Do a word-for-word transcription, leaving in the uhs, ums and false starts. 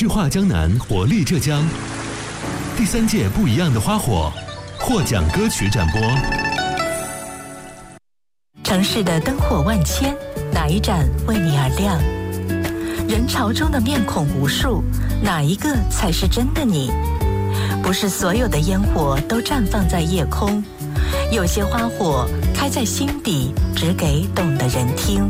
市话江南，活力浙江第三届不一样的花火获奖歌曲展播。 城市的灯火万千，哪一盏为你而亮？人潮中的面孔无数，哪一个才是真的你？不是所有的烟火都绽放在夜空，有些花火开在心底，只给懂的人听。